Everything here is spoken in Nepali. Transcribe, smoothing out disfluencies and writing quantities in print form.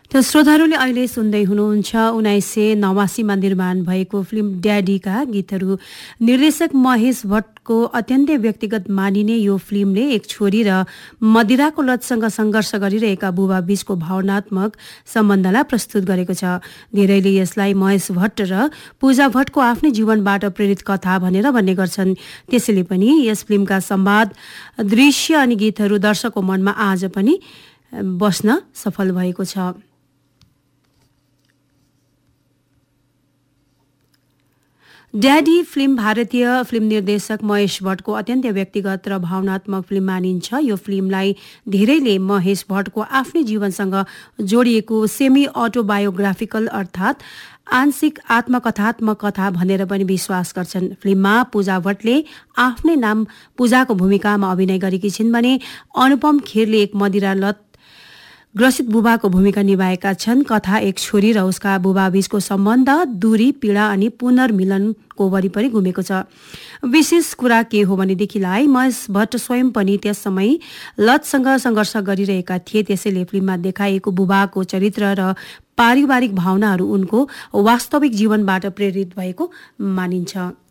त श्रोताहरूले अहिले सुन्दै हुनुहुन्छ 1989मा निर्माण भएको फिल्म ड्याडीका गीतहरू। निर्देशक महेश भट्टको अत्यन्तै व्यक्तिगत मानिने यो फिल्मले एक छोरी र मदिराको लतसँग सङ्घर्ष गरिरहेका बुबा बीचको भावनात्मक सम्बन्धलाई प्रस्तुत गरेको छ। धेरैले यसलाई महेश भट्ट र पूजा भट्टको आफ्नै जीवनबाट प्रेरित कथा भनेर भन्ने गर्छन्। त्यसैले पनि यस फिल्मका संवाद, दृश्य अनि गीतहरू दर्शकको मनमा आज पनि बस्न सफल भएको छ। ड्याडी फिल्म भारतीय फिल्म निर्देशक महेश भट्टको अत्यन्तै व्यक्तिगत र भावनात्मक फिल्म मानिन्छ। यो फिल्मलाई धेरैले महेश भट्टको आफ्नै जीवनसँग जोडिएको सेमी अटोबायोग्राफिकल अर्थात् आंशिक आत्मकथात्मक कथा भनेर पनि विश्वास गर्छन्। फिल्ममा पूजा भट्टले आफ्नै नाम पूजाको भूमिकामा अभिनय गरेकी छिन् भने अनुपम खेरले एक मदिरा लत ग्रसित बुबाको भूमिका निभाएका छन्। कथा एक छोरी र उसका बुबा बीचको सम्बन्ध, दूरी, पीडा अनि पुनर्मिलनको वरिपरि घुमेको छ। विशेष कुरा के हो भनेदेखिलाई महेश भट्ट स्वयं पनि त्यस समय लतसँग सङ्घर्ष गरिरहेका थिए। त्यसैले फिल्ममा देखाइएको बुबाको चरित्र र पारिवारिक भावनाहरू उनको वास्तविक जीवनबाट प्रेरित भएको मानिन्छ।